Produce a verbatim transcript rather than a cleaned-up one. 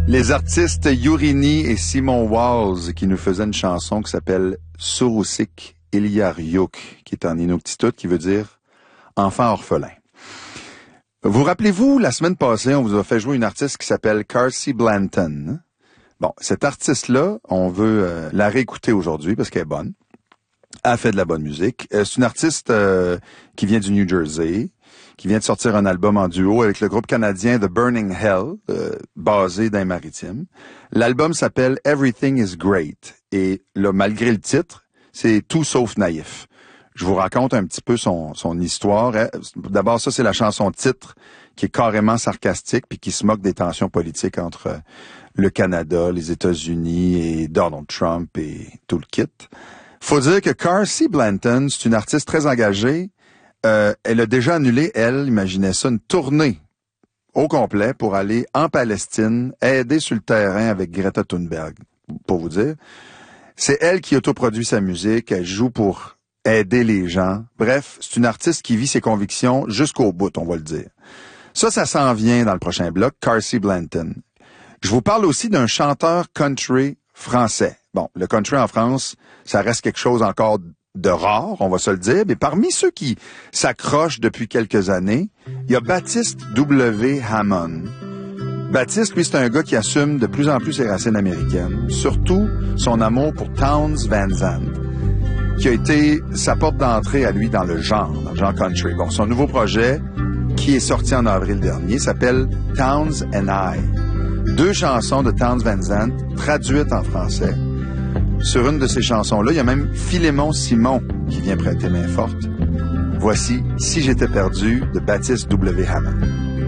Les artistes Yurini et Simon Walls qui nous faisaient une chanson qui s'appelle Surusik Iliariuk, qui est en Inuktitut, qui veut dire enfant orphelin. Vous rappelez-vous, la semaine passée, on vous a fait jouer une artiste qui s'appelle Carsie Blanton. Bon, cette artiste-là, on veut euh, la réécouter aujourd'hui parce qu'elle est bonne. Elle a fait de la bonne musique. Euh, c'est une artiste euh, qui vient du New Jersey, qui vient de sortir un album en duo avec le groupe canadien The Burning Hell, euh, basé dans les Maritimes. L'album s'appelle Everything is Great. Et là, malgré le titre, c'est tout sauf naïf. Je vous raconte un petit peu son, son histoire. D'abord, ça, c'est la chanson titre qui est carrément sarcastique puis qui se moque des tensions politiques entre le Canada, les États-Unis et Donald Trump et tout le kit. Faut dire que Carsie Blanton, c'est une artiste très engagée. Euh, elle a déjà annulé, elle, imaginez ça, une tournée au complet pour aller en Palestine, aider sur le terrain avec Greta Thunberg, pour vous dire. C'est elle qui autoproduit sa musique, elle joue pour aider les gens. Bref, c'est une artiste qui vit ses convictions jusqu'au bout, on va le dire. Ça, ça s'en vient dans le prochain bloc, Carsie Blanton. Je vous parle aussi d'un chanteur country français. Bon, le country en France, ça reste quelque chose encore de rare, on va se le dire, mais parmi ceux qui s'accrochent depuis quelques années, il y a Baptiste W. Hammond. Baptiste, lui, c'est un gars qui assume de plus en plus ses racines américaines, surtout son amour pour Townes Van Zandt, qui a été sa porte d'entrée à lui dans le genre, dans le genre country. Bon, son nouveau projet, qui est sorti en avril dernier, s'appelle Townes and I. Deux chansons de Townes Van Zandt traduites en français. Sur une de ces chansons-là, il y a même Philémon Simon qui vient prêter main forte. Voici « Si j'étais perdu » de Baptiste W. Hammond.